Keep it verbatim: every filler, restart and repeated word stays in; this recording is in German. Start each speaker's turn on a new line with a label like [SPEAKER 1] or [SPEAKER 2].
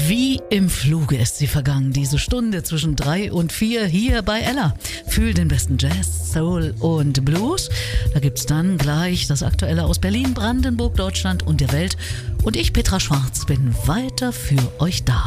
[SPEAKER 1] Wie im Fluge ist sie vergangen, diese Stunde zwischen drei und vier hier bei Ella. Fühl den besten Jazz, Soul und Blues. Da gibt's dann gleich das Aktuelle aus Berlin, Brandenburg, Deutschland und der Welt. Und ich, Petra Schwarz, bin weiter für euch da.